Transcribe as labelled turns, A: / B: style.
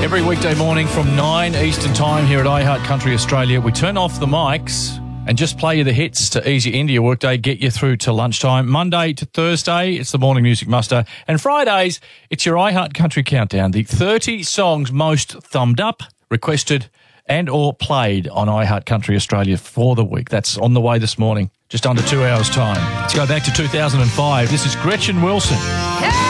A: Every weekday morning from 9 Eastern Time here at iHeart Country Australia, we turn off the mics and just play you the hits to ease you into your workday, get you through to lunchtime. Monday to Thursday, it's the Morning Music Muster. And Fridays, it's your iHeart Country Countdown, the 30 songs most thumbed up, requested and or played on iHeart Country Australia for the week. That's on the way this morning, just under 2 hours' time. Let's go back to 2005. This is Gretchen Wilson.